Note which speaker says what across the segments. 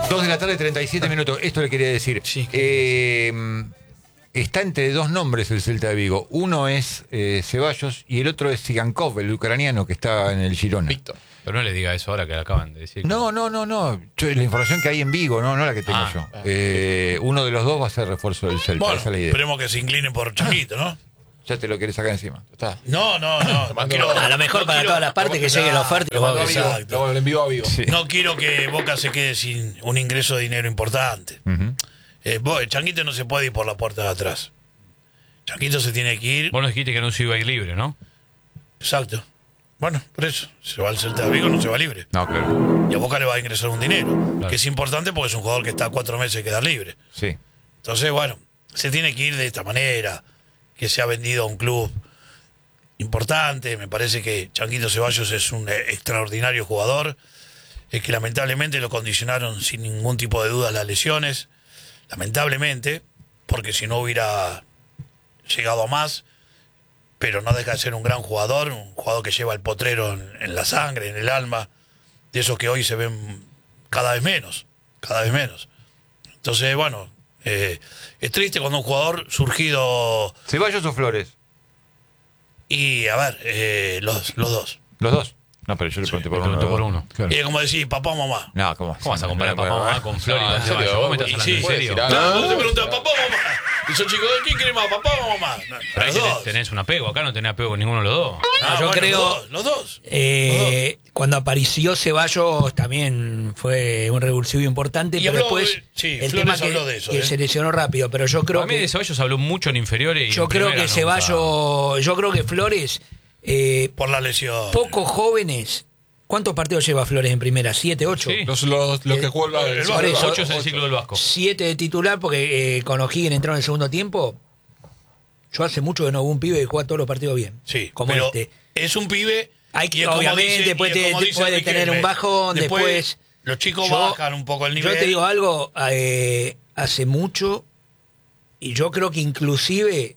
Speaker 1: 2 de la tarde, 37 minutos. Esto le quería decir.
Speaker 2: Sí,
Speaker 1: está entre dos nombres el Celta de Vigo. Uno es Ceballos y el otro es Sigankov, el ucraniano que está en el Girona.
Speaker 3: Víctor.
Speaker 2: Pero no le diga eso ahora que le acaban de decir.
Speaker 1: No. La información que hay en Vigo, no la que tengo yo. Uno de los dos va a ser refuerzo del Celta.
Speaker 4: Bueno,
Speaker 1: esa es la idea.
Speaker 4: esperemos que se inclinen por Changuito, ¿no?
Speaker 1: Ya te lo querés sacar encima.
Speaker 3: Está.
Speaker 4: No.
Speaker 5: A lo mejor para todas las partes que llegue la oferta.
Speaker 3: Lo mandó a Vigo.
Speaker 4: Exacto.
Speaker 3: Lo envió a Vigo.
Speaker 1: Sí.
Speaker 4: No quiero que Boca se quede sin un ingreso de dinero importante. El Changuito no se puede ir por la puerta de atrás. Changuito se tiene que ir.
Speaker 2: Vos nos dijiste que no se iba a ir libre, ¿no?
Speaker 4: Exacto. Bueno, por eso. Se va al Celta de Vigo, no se va libre.
Speaker 1: No, claro.
Speaker 4: Y a Boca le va a ingresar un dinero. Que es importante porque es un jugador que está 4 meses de quedar libre.
Speaker 1: Sí.
Speaker 4: Entonces, bueno, se tiene que ir de esta manera. Que se ha vendido a un club importante. Me parece que Changuito Ceballos es un extraordinario jugador. Es que lamentablemente lo condicionaron sin ningún tipo de duda las lesiones. Lamentablemente, porque si no hubiera llegado a más, pero no deja de ser un gran jugador, un jugador que lleva el potrero en la sangre, en el alma, de esos que hoy se ven cada vez menos. Entonces, bueno, es triste cuando un jugador surgido...
Speaker 1: ¿Ceballos o Flores?
Speaker 4: Y, a ver, los dos.
Speaker 1: ¿Los dos? No, pero yo le pregunté por
Speaker 2: Me preguntó por uno.
Speaker 1: Claro.
Speaker 4: Y es como decir, papá o mamá.
Speaker 1: No, ¿cómo?
Speaker 2: ¿Cómo vas a comparar a papá o mamá con Flor y
Speaker 3: No,
Speaker 2: con
Speaker 3: ¿en serio?
Speaker 2: Ceballos? ¿Cómo me estás
Speaker 3: Y
Speaker 2: hablando
Speaker 4: sí,
Speaker 2: en
Speaker 3: puede
Speaker 2: serio?
Speaker 3: decir
Speaker 4: No,
Speaker 3: algo.
Speaker 4: vos te preguntas, papá o mamá. Y son chicos, ¿quién quiere más, papá o mamá? No,
Speaker 2: Pero ahí
Speaker 4: los dos.
Speaker 2: tenés un apego. Acá no tenés apego con ninguno de los dos.
Speaker 5: Yo
Speaker 4: bueno,
Speaker 5: creo-
Speaker 4: Los dos.
Speaker 5: Cuando apareció Ceballos también fue un revulsivo importante,
Speaker 4: Y
Speaker 5: pero
Speaker 4: habló,
Speaker 5: después
Speaker 4: sí,
Speaker 5: el
Speaker 4: Flores
Speaker 5: tema que,
Speaker 4: habló de eso,
Speaker 5: que se lesionó rápido, pero yo creo
Speaker 2: Para mí de
Speaker 5: que
Speaker 2: Ceballos habló mucho en inferiores y
Speaker 5: yo
Speaker 2: en
Speaker 5: creo
Speaker 2: primera
Speaker 5: que
Speaker 2: nunca.
Speaker 5: Ceballos, yo creo que Flores
Speaker 4: Por la lesión.
Speaker 5: pocos jóvenes. ¿Cuántos partidos lleva Flores en primera? ¿7, 8?
Speaker 2: Sí.
Speaker 3: Los que jugó el
Speaker 4: el
Speaker 5: Por eso,
Speaker 2: 8 es el ciclo del Vasco.
Speaker 5: 7 de titular, porque con O'Higgins entraron en el segundo tiempo. Yo hace mucho que no hubo un pibe que juega todos los partidos bien.
Speaker 4: Sí,
Speaker 5: como
Speaker 4: pero
Speaker 5: este.
Speaker 4: es un pibe.
Speaker 5: Hay que,
Speaker 4: y es como
Speaker 5: obviamente,
Speaker 4: dice-
Speaker 5: puede,
Speaker 4: y es como dice
Speaker 5: puede
Speaker 4: Riquelme,
Speaker 5: tener un bajón, después
Speaker 4: Los chicos
Speaker 5: yo-
Speaker 4: bajan un poco el nivel.
Speaker 5: Yo te digo algo, hace mucho, y yo creo que inclusive,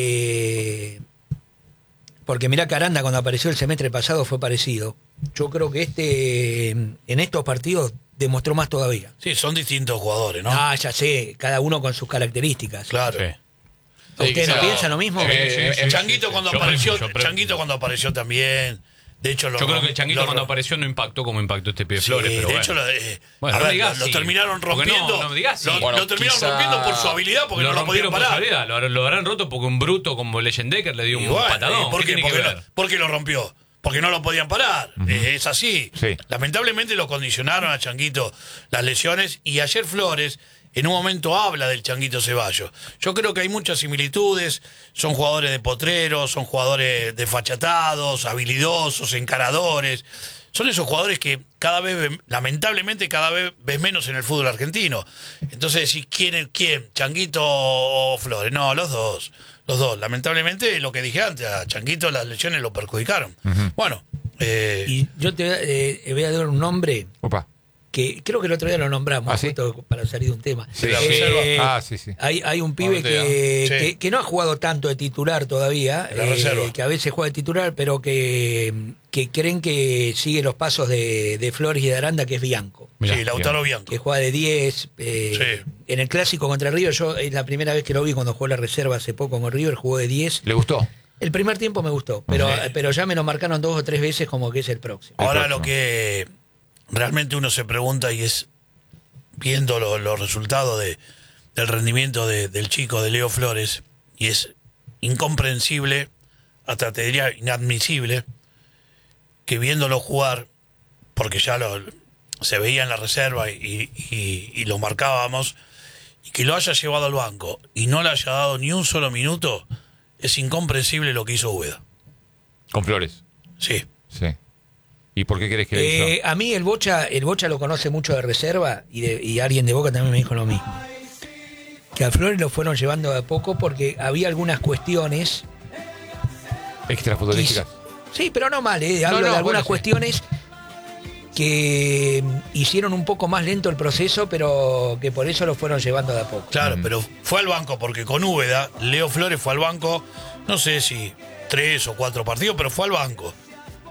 Speaker 5: porque mirá que Aranda cuando apareció el semestre pasado fue parecido. Yo creo que en estos partidos demostró más todavía.
Speaker 4: Sí, son distintos jugadores, ¿no?
Speaker 5: Ah, ya sé, cada uno con sus características.
Speaker 4: Claro.
Speaker 2: Sí.
Speaker 5: ¿Ustedes no
Speaker 3: claro.
Speaker 5: piensan lo mismo?
Speaker 4: Changuito cuando
Speaker 2: Yo
Speaker 4: apareció,
Speaker 2: pregunto.
Speaker 4: Changuito cuando apareció también. De hecho,
Speaker 2: Yo creo que el Changuito cuando apareció no impactó como impactó este pibe
Speaker 4: Sí,
Speaker 2: Flores, pero
Speaker 4: de
Speaker 2: bueno.
Speaker 4: hecho,
Speaker 2: Bueno,
Speaker 4: a
Speaker 2: no
Speaker 4: ver,
Speaker 2: digas
Speaker 4: lo
Speaker 2: sí.
Speaker 4: terminaron
Speaker 2: Porque
Speaker 4: rompiendo.
Speaker 2: no me digas sí.
Speaker 4: Lo
Speaker 3: Bueno,
Speaker 4: terminaron
Speaker 3: quizá-
Speaker 4: rompiendo por su habilidad porque no lo podían
Speaker 2: rompieron por su
Speaker 4: parar.
Speaker 2: habilidad, lo habrán roto porque un bruto como Leyendecker le dio
Speaker 4: Y
Speaker 2: un
Speaker 4: bueno,
Speaker 2: patadón.
Speaker 4: ¿por
Speaker 2: ¿Qué
Speaker 4: qué?
Speaker 2: tiene que
Speaker 4: Porque,
Speaker 2: ver?
Speaker 4: porque lo rompió. Porque no lo podían parar. Es así.
Speaker 1: Sí.
Speaker 4: Lamentablemente lo condicionaron a Changuito las lesiones. Y ayer Flores en un momento habla del Changuito Ceballos. Yo creo que hay muchas similitudes. Son jugadores de potrero, son jugadores desfachatados, habilidosos, encaradores. Son esos jugadores que lamentablemente cada vez ves menos en el fútbol argentino. Entonces, si ¿quién? ¿Changuito o Flores? No, los dos. Los dos. Lamentablemente, lo que dije antes, a Changuito las lesiones lo perjudicaron. Bueno.
Speaker 5: Y yo te voy a dar un nombre
Speaker 1: Opa.
Speaker 5: que creo que el otro día lo nombramos,
Speaker 1: ¿Ah, sí?
Speaker 5: justo para salir de un tema.
Speaker 1: Sí.
Speaker 4: La reserva.
Speaker 1: Sí.
Speaker 5: Hay un pibe
Speaker 3: ¿A dónde
Speaker 5: que no ha jugado tanto de titular todavía,
Speaker 4: La reserva.
Speaker 5: que a veces juega de titular, pero que creen que sigue los pasos de Flores y de Aranda, que es Bianco,
Speaker 2: Mirá,
Speaker 4: Sí, Lautaro Bianco.
Speaker 5: que juega de 10. En el clásico contra River, yo es la primera vez que lo vi cuando jugó la reserva hace poco con River, jugó de 10.
Speaker 1: ¿Le gustó?
Speaker 5: El primer tiempo me gustó, pero ya me lo marcaron 2 o 3 veces como que es el próximo.
Speaker 4: Ahora
Speaker 1: próximo.
Speaker 4: lo que realmente uno se pregunta y es viendo los resultados del rendimiento del chico de Leo Flores, y es incomprensible, hasta te diría inadmisible, que viéndolo jugar, porque ya se veía en la reserva y lo marcábamos, y que lo haya llevado al banco y no le haya dado ni un solo minuto, es incomprensible lo que hizo Úbeda.
Speaker 1: Con Flores.
Speaker 4: Sí.
Speaker 1: Sí. ¿Y por qué crees que hizo?
Speaker 5: A mí el Bocha lo conoce mucho de reserva y alguien de Boca también me dijo lo mismo. Que a Flores lo fueron llevando de a poco porque había algunas cuestiones.
Speaker 1: Extrafutbolísticas.
Speaker 5: Sí, pero no mal, hablo
Speaker 1: No,
Speaker 5: de algunas
Speaker 1: bueno, sí.
Speaker 5: cuestiones que hicieron un poco más lento el proceso, pero que por eso lo fueron llevando de a poco.
Speaker 4: Claro, pero fue al banco porque con Úbeda, Leo Flores fue al banco, no sé si 3 o 4 partidos, pero fue al banco.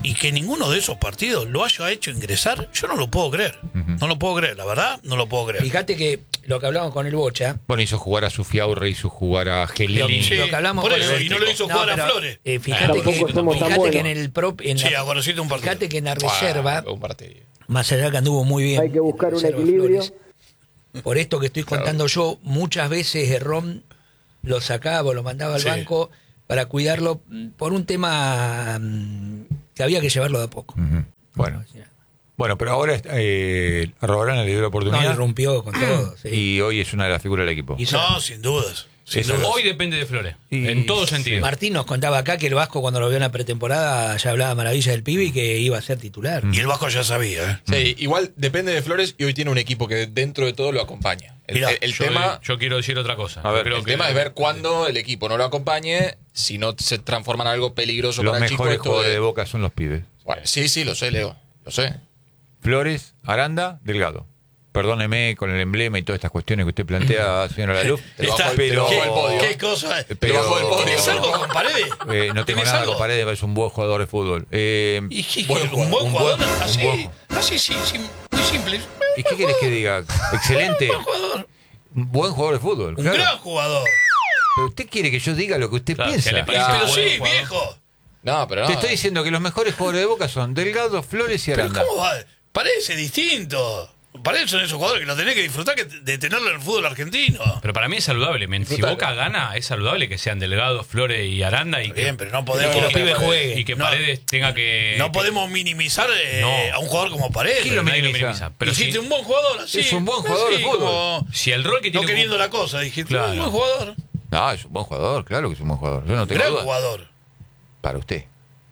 Speaker 4: y que ninguno de esos partidos lo haya hecho ingresar, yo no lo puedo creer. No lo puedo creer, la verdad, no lo puedo creer.
Speaker 5: Fíjate que lo que hablábamos con el Bocha.
Speaker 1: Bueno, hizo jugar a Sufiaurre, hizo jugar a Gelini.
Speaker 4: Sí,
Speaker 5: Lo que hablamos
Speaker 4: por
Speaker 5: con
Speaker 4: eso,
Speaker 5: el-
Speaker 4: y no lo hizo jugar a
Speaker 5: pero,
Speaker 4: Flores.
Speaker 5: Fíjate
Speaker 3: Tampoco somos tan
Speaker 5: que
Speaker 3: buenos.
Speaker 5: en el
Speaker 4: Sí, a Gorosito un partido.
Speaker 5: fíjate que en la reserva,
Speaker 6: Un partido.
Speaker 5: más allá que anduvo muy bien.
Speaker 3: Hay que buscar
Speaker 5: en
Speaker 3: un
Speaker 5: reserva
Speaker 3: equilibrio.
Speaker 5: Flores, por esto que estoy contando yo, muchas veces Herrón lo sacaba o lo mandaba al
Speaker 4: Sí.
Speaker 5: banco para cuidarlo por un tema que había que llevarlo de a poco.
Speaker 1: Ujú. Bueno, pero ahora Arrobarana le dio la
Speaker 5: No,
Speaker 1: oportunidad
Speaker 5: irrumpió con todo. Sí.
Speaker 1: y hoy es una de las figuras del equipo.
Speaker 5: Hizo-
Speaker 4: No, sin dudas. Sin
Speaker 1: Eso
Speaker 4: dudas.
Speaker 2: Hoy depende de Flores.
Speaker 1: Y-
Speaker 2: En todo sentido.
Speaker 5: Martín nos contaba acá que el Vasco cuando lo vio en la pretemporada ya hablaba maravilla del pibe y que iba a ser titular.
Speaker 4: Y el Vasco ya sabía, ¿eh?
Speaker 6: Sí, igual depende de Flores y hoy tiene un equipo que dentro de todo lo acompaña. El,
Speaker 4: Mirá,
Speaker 6: el
Speaker 2: Yo,
Speaker 6: tema,
Speaker 2: yo quiero decir otra cosa.
Speaker 1: A ver,
Speaker 2: Yo creo
Speaker 6: el
Speaker 2: que-
Speaker 6: tema es ver cuándo el equipo no lo acompañe, si no se transforma en algo peligroso
Speaker 1: Los
Speaker 6: para el chico.
Speaker 1: mejores
Speaker 6: esto
Speaker 1: jugadores
Speaker 6: de-
Speaker 1: de Boca son los pibes.
Speaker 6: Bueno, sí, lo sé, Leo. Lo sé.
Speaker 1: Flores, Aranda, Delgado. Perdóneme con el emblema y todas estas cuestiones que usted plantea, señor Laluf,
Speaker 6: Te lo bajo
Speaker 4: Está-
Speaker 6: te lo
Speaker 1: pero
Speaker 6: bajo del podio.
Speaker 4: ¿Qué cosa?
Speaker 1: Pero-
Speaker 6: bajo del podio.
Speaker 4: ¿Tienes algo con Paredes?
Speaker 1: no tengo
Speaker 4: ¿Tenés
Speaker 1: nada
Speaker 4: algo?
Speaker 1: con Paredes, es un buen jugador de fútbol.
Speaker 4: Un buen
Speaker 1: un
Speaker 4: jugador,
Speaker 1: buen-
Speaker 4: así,
Speaker 1: un buen-
Speaker 4: así, sí, muy simple.
Speaker 1: ¿Y qué querés que diga? Excelente.
Speaker 4: Un jugador,
Speaker 1: Un buen jugador de fútbol.
Speaker 4: un
Speaker 1: claro.
Speaker 4: gran jugador.
Speaker 1: Pero usted quiere que yo diga lo que usted
Speaker 2: Claro,
Speaker 1: piensa.
Speaker 2: que le parece
Speaker 4: Pero
Speaker 2: buen
Speaker 4: sí,
Speaker 2: jugador.
Speaker 4: viejo.
Speaker 6: No, pero no.
Speaker 1: Te estoy diciendo que los mejores jugadores de Boca son Delgado, Flores y
Speaker 4: Pero
Speaker 1: Aranda.
Speaker 4: ¿cómo va? Parece distinto. Paredes son esos jugadores que lo tenés que disfrutar de tenerlo en el fútbol argentino.
Speaker 2: Pero para mí es saludable. Si
Speaker 6: Disfrutalo.
Speaker 2: Boca gana, es saludable que sean Delgado, Flores y Aranda y
Speaker 4: Bien, pero no podemos,
Speaker 5: Que los pibes
Speaker 4: no,
Speaker 5: jueguen.
Speaker 2: y que
Speaker 4: No.
Speaker 2: Paredes tenga que.
Speaker 4: no podemos minimizar
Speaker 2: No.
Speaker 4: a un jugador como Paredes.
Speaker 1: ¿Quién lo
Speaker 2: Nadie lo
Speaker 1: minimiza?
Speaker 2: minimiza. Pero
Speaker 4: Dijiste
Speaker 2: si,
Speaker 4: un buen jugador así.
Speaker 1: Es un buen jugador de
Speaker 4: así,
Speaker 1: fútbol.
Speaker 4: como
Speaker 2: si el rol que
Speaker 4: no
Speaker 2: tiene.
Speaker 4: queriendo la cosa, dijiste.
Speaker 2: Claro.
Speaker 4: Un buen jugador.
Speaker 1: No, es un buen jugador, claro que es un buen jugador. Yo no tengo
Speaker 4: Gran
Speaker 1: duda.
Speaker 4: jugador.
Speaker 1: Para usted.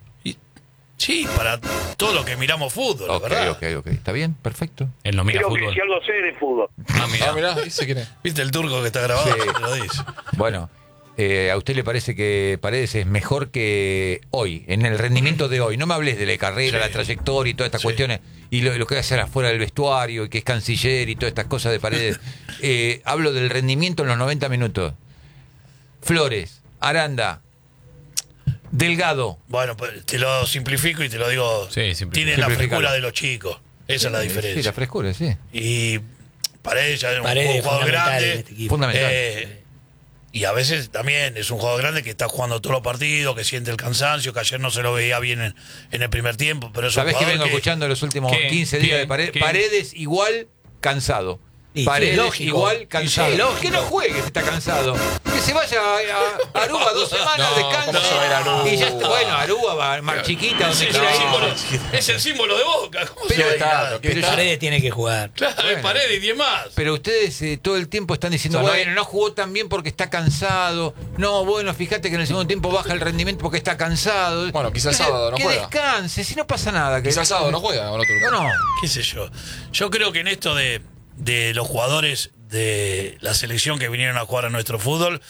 Speaker 4: Sí, para todo lo que miramos fútbol, la
Speaker 1: Ok,
Speaker 4: verdad.
Speaker 1: ok. Está bien, perfecto.
Speaker 2: Él no mira
Speaker 7: Creo
Speaker 2: fútbol.
Speaker 7: que si algo sé de fútbol.
Speaker 2: Ah, mira.
Speaker 6: Ah, mirá, dice quién es.
Speaker 4: ¿Viste el turco que está grabado?
Speaker 1: Sí.
Speaker 4: Te lo dice.
Speaker 1: Bueno, ¿a usted le parece que Paredes es mejor que hoy, en el rendimiento de hoy? No me hables de la carrera,
Speaker 4: Sí.
Speaker 1: la trayectoria y todas estas
Speaker 4: Sí.
Speaker 1: cuestiones, y lo que va a hacer afuera del vestuario, y que es canciller y todas estas cosas de Paredes. Hablo del rendimiento en los 90 minutos. Flores, Aranda, Delgado.
Speaker 4: Bueno, pues te lo simplifico y te lo digo.
Speaker 2: Sí, simplifica.
Speaker 4: Tienen la
Speaker 1: Simplificalo.
Speaker 4: frescura de los chicos. Esa es la
Speaker 1: Sí,
Speaker 4: diferencia.
Speaker 1: la frescura, sí.
Speaker 4: Y Paredes ya es un
Speaker 5: Paredes
Speaker 4: jugador
Speaker 5: fundamental en
Speaker 4: grande.
Speaker 5: este equipo.
Speaker 1: Fundamental.
Speaker 4: Y a veces también es un jugador grande que está jugando todos los partidos, que siente el cansancio, que ayer no se lo veía bien en el primer tiempo. Pero es un
Speaker 1: ¿Sabés que
Speaker 4: jugador
Speaker 1: vengo escuchando los últimos
Speaker 2: ¿Qué?
Speaker 1: 15 días de
Speaker 2: ¿Qué?
Speaker 1: Paredes?
Speaker 2: ¿Qué?
Speaker 1: Paredes igual cansado.
Speaker 5: Y sí,
Speaker 1: Paredes
Speaker 5: lógico.
Speaker 1: igual cansado.
Speaker 5: Y sí, lógico.
Speaker 1: Que no juegue si está cansado. Que se vaya a Aruba 2 semanas,
Speaker 6: No,
Speaker 1: descanse.
Speaker 6: ¿cómo se va a ir a Aruba?
Speaker 1: Y ya está, bueno, Aruba va más chiquita, donde
Speaker 4: Es
Speaker 1: quiera
Speaker 4: el,
Speaker 1: ir.
Speaker 4: símbolo, es el símbolo de Boca. ¿Cómo se
Speaker 1: Pero
Speaker 4: va a ir
Speaker 6: está,
Speaker 4: nada?
Speaker 6: pero
Speaker 5: Paredes tiene que jugar.
Speaker 4: Claro, es
Speaker 1: Bueno.
Speaker 4: Paredes y 10 más.
Speaker 1: Pero ustedes todo el tiempo están diciendo,
Speaker 6: O sea, no
Speaker 1: bueno, no jugó tan bien porque está cansado. No, bueno, fíjate que en el segundo tiempo baja el rendimiento porque está cansado.
Speaker 6: Bueno, quizá el
Speaker 1: Que-
Speaker 6: sábado no
Speaker 1: que
Speaker 6: juega.
Speaker 1: descanse, si no pasa nada. Que
Speaker 6: Quizás sábado no juega con otro
Speaker 1: No, no.
Speaker 4: ¿Qué sé yo? Yo creo que en esto de los jugadores de la selección que vinieron a jugar a nuestro fútbol,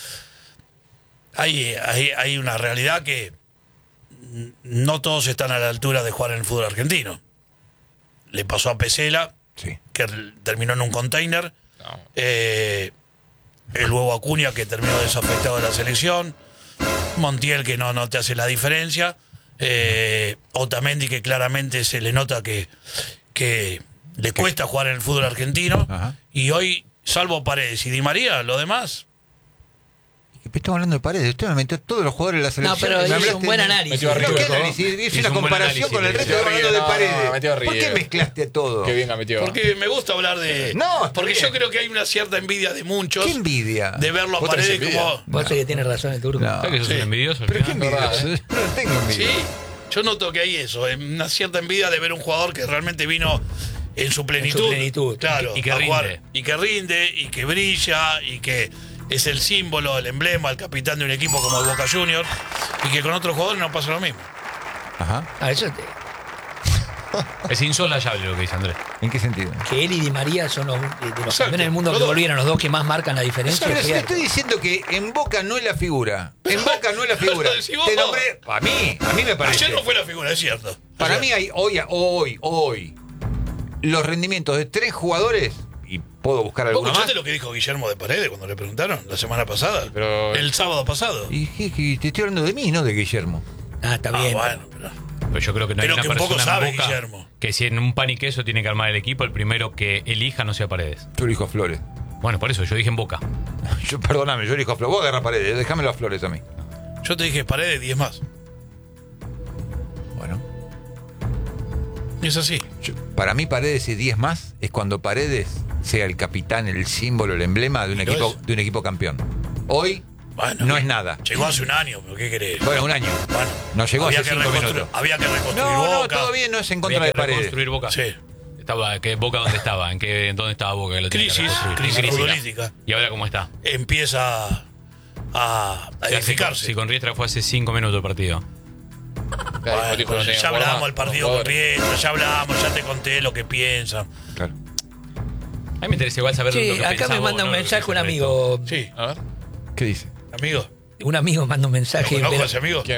Speaker 4: hay una realidad que no todos están a la altura de jugar en el fútbol argentino. Le pasó a Pesela,
Speaker 1: Sí.
Speaker 4: que terminó en un container. El huevo Acuña, que terminó desafectado de la selección. Montiel, que no te hace la diferencia. Otamendi, que claramente se le nota que le cuesta jugar en el fútbol argentino.
Speaker 1: Ajá.
Speaker 4: Y hoy, salvo Paredes y Di María, lo demás.
Speaker 1: Estamos hablando de Paredes. Usted me metió todos los jugadores de la
Speaker 5: No,
Speaker 1: selección.
Speaker 5: pero
Speaker 1: Me
Speaker 5: hizo
Speaker 1: hablaste
Speaker 5: un buen
Speaker 1: de-
Speaker 5: análisis.
Speaker 6: Metió arriba.
Speaker 1: No, ¿qué
Speaker 6: Rico.
Speaker 1: análisis? Es
Speaker 2: Hizo
Speaker 1: una
Speaker 2: un buen
Speaker 1: comparación
Speaker 2: análisis,
Speaker 1: con el resto
Speaker 6: metió
Speaker 1: de hablando de
Speaker 6: arriba,
Speaker 1: Paredes.
Speaker 6: metió
Speaker 1: ¿Por qué
Speaker 6: arriba.
Speaker 1: mezclaste a todo?
Speaker 6: Qué bien la metió.
Speaker 4: Porque me gusta hablar de.
Speaker 1: No, está
Speaker 4: porque
Speaker 1: bien.
Speaker 4: yo creo que hay una cierta envidia de muchos.
Speaker 1: ¿Qué envidia?
Speaker 4: De verlo a
Speaker 6: Vos tenés
Speaker 4: Paredes
Speaker 6: envidia.
Speaker 4: como.
Speaker 5: Vos sé que tiene razón el turco.
Speaker 1: No.
Speaker 2: ¿Sabes que sos
Speaker 4: Sí.
Speaker 2: un envidioso? al
Speaker 1: ¿Pero qué
Speaker 2: final?
Speaker 1: envidia?
Speaker 6: verdad,
Speaker 1: No tengo envidia.
Speaker 4: Sí, yo noto que hay eso, una cierta envidia de ver un jugador que realmente vino en su plenitud.
Speaker 5: En su plenitud.
Speaker 4: Claro,
Speaker 2: Y que
Speaker 4: a
Speaker 2: rinde.
Speaker 4: jugar. Y que rinde, y que brilla, y que es el símbolo, el emblema, el capitán de un equipo como el Boca Juniors, y que con otros jugadores no pasa lo mismo.
Speaker 1: Ajá.
Speaker 5: Eso
Speaker 2: Es insolayable lo que dice Andrés.
Speaker 1: ¿En qué sentido?
Speaker 5: que él y Di María son los, de los
Speaker 4: Exacto.
Speaker 5: campeones del mundo
Speaker 4: Los
Speaker 5: que
Speaker 4: dos.
Speaker 5: volvieron, los dos que más marcan la diferencia.
Speaker 1: Pero
Speaker 5: es
Speaker 1: si le
Speaker 5: cierto.
Speaker 1: estoy diciendo que en Boca no es la figura. En Boca no es la figura.
Speaker 4: Lo decís vos.
Speaker 1: Te nombré. A mí me parece.
Speaker 4: Ayer no fue la figura, es cierto.
Speaker 1: Para
Speaker 4: Ayer.
Speaker 1: mí hay hoy los rendimientos de 3 jugadores, y puedo buscar
Speaker 4: ¿Vos
Speaker 1: alguno más.
Speaker 4: escuchaste lo que dijo Guillermo de Paredes cuando le preguntaron la semana pasada?
Speaker 6: Pero-
Speaker 4: El sábado pasado.
Speaker 1: Y te estoy hablando de mí, no de Guillermo.
Speaker 5: Ah, está bien.
Speaker 4: Bueno, pero
Speaker 2: Pero yo creo que no
Speaker 4: Pero
Speaker 2: hay una
Speaker 4: que un poco
Speaker 2: persona
Speaker 4: sabe,
Speaker 2: en Boca
Speaker 4: Guillermo.
Speaker 2: que si en un pan y queso tiene que armar el equipo, el primero que elija no sea Paredes.
Speaker 1: Yo elijo a Flores.
Speaker 2: Bueno, por eso yo dije en Boca.
Speaker 1: Perdóname, yo elijo a Flores. Vos agarra Paredes, déjamelo a Flores a mí.
Speaker 4: Yo te dije Paredes 10 más.
Speaker 1: Bueno.
Speaker 4: Es así.
Speaker 1: Para mí Paredes y 10 más es cuando Paredes sea el capitán, el símbolo, el emblema de un equipo campeón. Hoy
Speaker 4: Bueno,
Speaker 1: no es nada.
Speaker 4: Llegó hace un año, pero ¿qué querés?
Speaker 1: Bueno, un año.
Speaker 4: Bueno,
Speaker 1: No llegó
Speaker 4: había
Speaker 1: hace
Speaker 4: que
Speaker 1: 5 minutos.
Speaker 4: Había que reconstruir
Speaker 1: No,
Speaker 4: Boca.
Speaker 1: todo bien, no es en contra
Speaker 2: Había
Speaker 1: de
Speaker 2: que
Speaker 1: Paredes.
Speaker 2: reconstruir Boca.
Speaker 4: Sí.
Speaker 2: ¿Boca dónde estaba? ¿Dónde estaba Boca? Que lo tenía que
Speaker 4: Crisis,
Speaker 2: reconstruir?
Speaker 4: crisis futbolística.
Speaker 2: ¿Y ahora cómo está?
Speaker 4: Empieza a edificarse.
Speaker 2: Si con Riestra fue hace 5 minutos el partido.
Speaker 4: Bueno,
Speaker 6: Dijo, no tenía
Speaker 4: ya
Speaker 6: forma,
Speaker 4: hablamos del partido
Speaker 6: por
Speaker 4: con
Speaker 6: favor.
Speaker 4: Riestra, ya hablamos, ya te conté lo que piensan.
Speaker 1: Claro.
Speaker 2: A mí me interesa igual saber lo
Speaker 5: Che,
Speaker 2: que
Speaker 5: acá
Speaker 2: pensás
Speaker 5: me
Speaker 2: vos,
Speaker 5: manda un
Speaker 2: ¿no? Lo que
Speaker 5: mensaje un
Speaker 2: piensa el
Speaker 5: amigo.
Speaker 4: Sí,
Speaker 6: A ver.
Speaker 1: ¿Qué dice?
Speaker 4: amigo.
Speaker 5: Un amigo manda un mensaje.
Speaker 4: ¿Lo conozco
Speaker 5: pero-
Speaker 4: a ese amigo?
Speaker 6: ¿Quién?